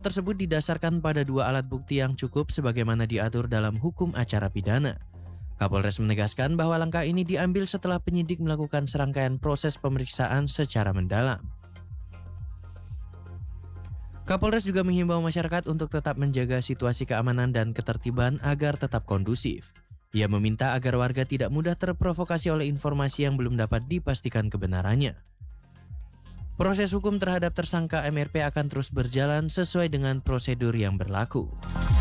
tersebut didasarkan pada 2 alat bukti yang cukup sebagaimana diatur dalam hukum acara pidana. Kapolres menegaskan bahwa langkah ini diambil setelah penyidik melakukan serangkaian proses pemeriksaan secara mendalam. Kapolres juga menghimbau masyarakat untuk tetap menjaga situasi keamanan dan ketertiban agar tetap kondusif. Ia meminta agar warga tidak mudah terprovokasi oleh informasi yang belum dapat dipastikan kebenarannya. Proses hukum terhadap tersangka MRP akan terus berjalan sesuai dengan prosedur yang berlaku.